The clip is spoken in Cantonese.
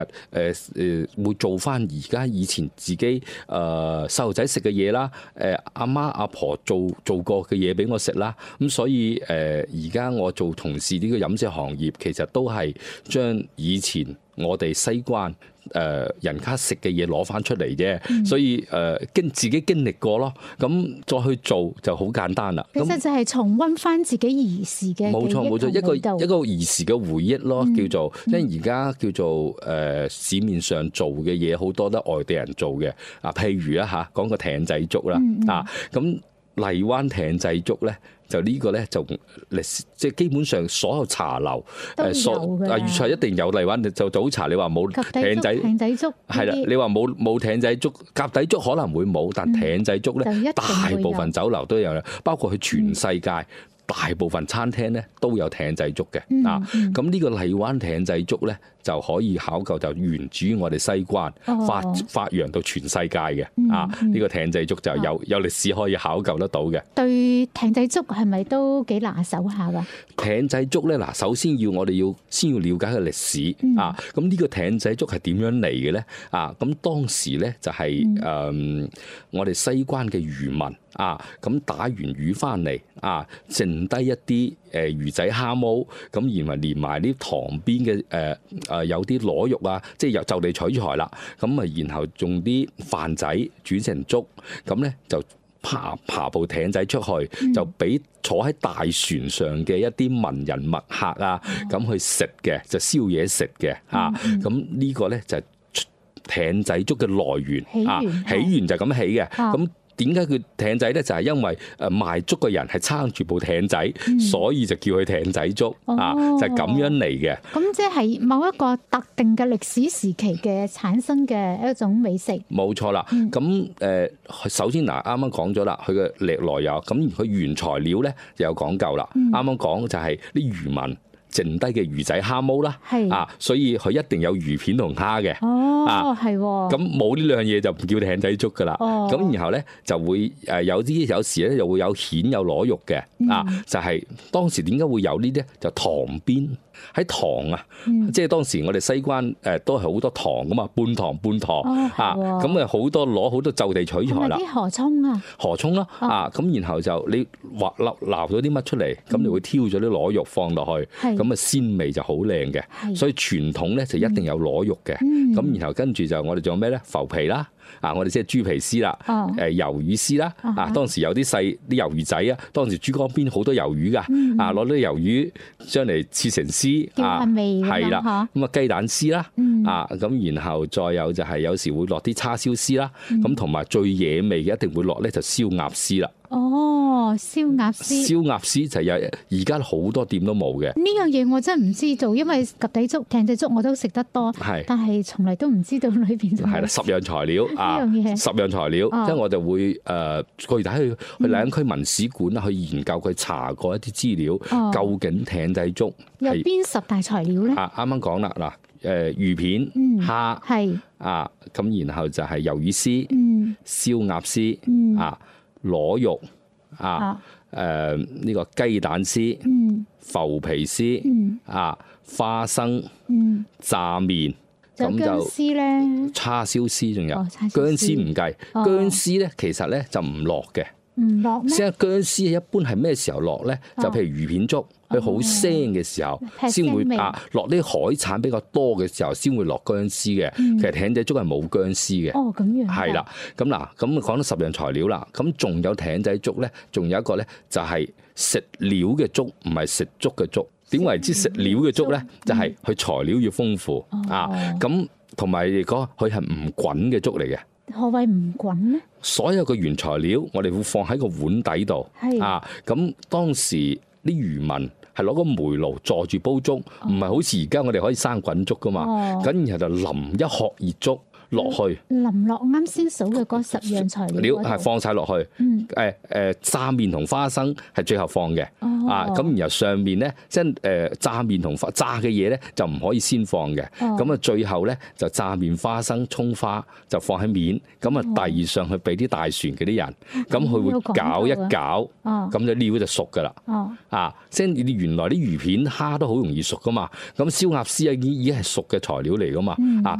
會做翻而家以前自己細路仔食嘅嘢啦，阿媽阿婆做過嘅嘢俾我食啦，咁所以而家我做從事呢個飲食行業，其實都係將以前我哋西關人家食嘅嘢攞翻出嚟啫，所以自己經歷過咯，咁再去做就好簡單啦。 其實就係重溫翻自己兒時嘅冇錯冇錯，一個兒時嘅回憶咯，叫做因為而家叫做市面上做嘅嘢好多都外地人做嘅啊，譬如講個艇仔粥啦咁荔灣艇仔粥咧。就呢個咧就歷史，即係基本上所有茶樓粵菜一定有荔灣就早茶。你話冇艇仔粥係啦，你話冇艇仔粥，鴿底粥可能會冇，但艇仔粥咧大部分酒樓都有，包括佢全世界。大部分餐廳咧都有艇仔粥嘅咁呢個荔灣艇仔粥咧就可以考究，就源自於我哋西關發揚到全世界嘅呢個艇仔粥就有歷史可以考究得到嘅。 對艇仔粥係咪都幾拿手下㗎？ 艇仔粥咧首先我哋先要了解個歷史咁呢個艇仔粥係點樣嚟嘅咧咁當時咧就係我哋西關嘅漁民咁打完魚翻嚟剩低一啲魚仔蝦毛，咁然後連埋啲塘邊嘅有啲螺肉即係就地取材啦，咁然後用啲飯仔煮成粥，咁咧就爬部艇仔出去，就俾坐喺大船上嘅一啲文人墨客咁去食嘅，就燒嘢食嘅咁呢個咧就係艇仔粥嘅來源起源就咁起嘅咁。點解佢艇仔咧？就係因為賣粥嘅人係撐住部艇仔，所以就叫佢艇仔粥就係咁樣嚟嘅。 咁即係某一個特定嘅歷史時期嘅產生嘅一種美食。 冇錯啦。咁首先啱啱講咗啦，佢嘅歷來有咁，佢原材料咧就有講究啦。啱啱講就係啲漁民剩低嘅魚仔蝦毛啦，所以佢一定有魚片同蝦嘅。 係喎。 咁冇呢兩嘢就唔叫艇仔粥噶啦。咁然後咧就會有時咧又會有蜆有螺肉嘅。就係當時點解會有呢啲？就塘邊喺塘即係當時我哋西關都係好多塘噶嘛，半塘咁好多攞好多就地取材啦。 係咪啲河涌咯咁然後就你撈咗啲乜出嚟，咁你會挑咗啲螺肉放落去，咁鮮味就好靚嘅。所以傳統咧就一定有螺肉嘅。咁然後跟住就我哋仲有咩咧？浮皮啦。我哋即係豬皮絲啦，魷魚絲啦，當時有啲細啲魷魚仔當時珠江邊好多魷魚噶，攞啲魷魚將嚟切成絲，係啦，咁雞蛋絲啦，咁然後再有就係有時會落啲叉燒絲啦，咁同埋最惹味嘅一定會落咧就燒鴨絲啦。 燒鴨絲就有而家好多店都冇嘅。 呢樣嘢我真係唔知道，因為鴿底粥、艇仔粥我都食得多，但係從嚟都唔知道裏邊係啦10樣材料10樣材料，即係我就會具體去荔灣區文史館去研究佢查過一啲資料，究竟艇仔粥有邊10大材料咧？ 啱啱講啦嗱，魚片、蝦咁然後就係魷魚絲、燒鴨絲螺肉呢個雞蛋絲、浮皮絲花生、炸麵，咁就薑絲咧， 叉燒絲，仲有薑絲唔計，薑絲咧其實咧就唔落嘅。 唔落咩？ 即係薑絲一般係咩時候落咧？就譬如魚片粥，佢好腥嘅時候先會落啲海產比較多嘅時候先會落薑絲嘅。其實艇仔粥係冇薑絲嘅。 咁樣係啦。咁咁講到10樣材料啦。咁仲有艇仔粥咧，仲有一個咧就係食料嘅粥，唔係食粥嘅粥。點為之食料嘅粥咧？就係佢材料要豐富咁同埋嚟講，佢係唔滾嘅粥嚟嘅。 何謂唔滾咧？ 所有嘅原材料我哋會放喺個碗底度咁當時啲漁民係攞個煤爐坐住煲粥，唔係好似而家我哋可以生滾粥噶嘛。咁然後就淋一殼熱粥落去， 淋落啱先數嘅嗰10樣材料係放晒落去。炸麵同花生係最後放嘅。咁然後上面咧，即係炸麵同炸嘅嘢咧，就唔可以先放嘅。咁最後咧就炸麵、花生、葱花就放喺面，咁遞上去俾啲大船嗰啲人，咁佢會攪一攪，咁就料就熟噶啦。即係你原來啲魚片蝦都好容易熟噶嘛，咁燒鴨絲已經係熟嘅材料嚟噶嘛。